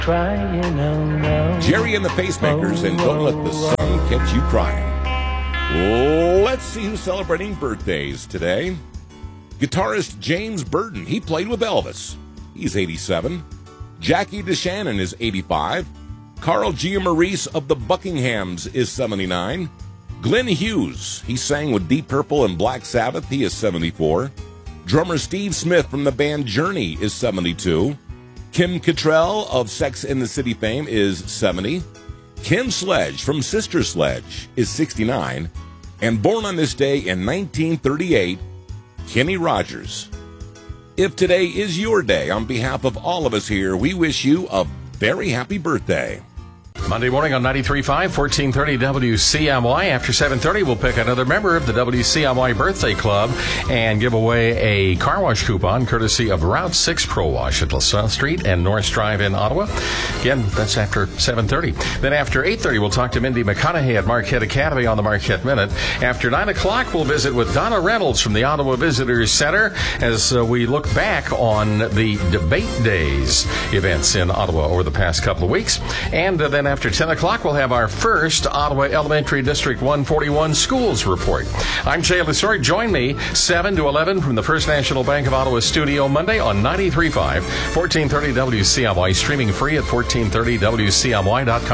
crying, oh no. Jerry and the Pacemakers, and Don't Let the Sun Catch You Crying. Let's see who's celebrating birthdays today. Guitarist James Burton, he played with Elvis. He's 87. Jackie DeShannon is 85. Carl Giammaurice of the Buckinghams is 79. Glenn Hughes, he sang with Deep Purple and Black Sabbath. He is 74. Drummer Steve Smith from the band Journey is 72. Kim Cattrall of Sex and the City fame is 70. Kim Sledge from Sister Sledge is 69. And born on this day in 1938, Kenny Rogers. If today is your day, on behalf of all of us here, we wish you a very happy birthday. Monday morning on 93.5, 1430 WCMY. After 7:30, we'll pick another member of the WCMY Birthday Club and give away a car wash coupon courtesy of Route 6 Pro Wash at LaSalle Street and North Drive in Ottawa. Again, that's after 7:30. Then after 8:30, we'll talk to Mindy McConaughey at Marquette Academy on the Marquette Minute. After 9 o'clock, we'll visit with Donna Reynolds from the Ottawa Visitors Center as we look back on the Debate Days events in Ottawa over the past couple of weeks. And then after 10 o'clock, we'll have our first Ottawa Elementary District 141 Schools Report. I'm Jay Lesor. Join me 7 to 11 from the First National Bank of Ottawa studio Monday on 93.5, 1430 WCMY, streaming free at 1430WCMY.com.